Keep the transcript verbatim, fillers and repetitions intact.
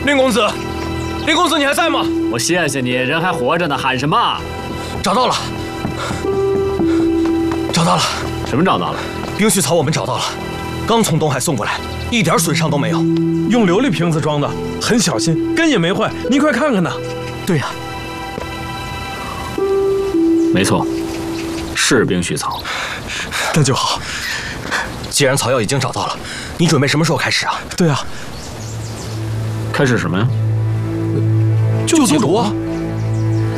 林公子，林公子，你还在吗？ 我谢谢你，人还活着呢，喊什么？ 找到了，找到了。 什么找到了？ 冰絮草我们找到了，刚从东海送过来，一点损伤都没有。 用琉璃瓶子装的，很小心，根也没坏。你快看看呐。 对呀、 啊，没错，是冰絮草。 那就好。 既然草药已经找到了，你准备什么时候开始啊？ 对啊， 开始什么呀？ 就解毒啊！